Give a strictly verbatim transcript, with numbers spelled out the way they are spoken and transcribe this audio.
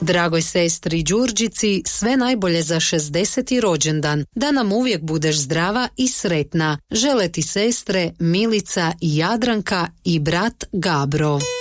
Dragoj sestri Đurđici sve najbolje za šezdeseti rođendan, da nam uvijek budeš zdrava i sretna. Žele ti sestre Milica i Jadranka i brat Gabro.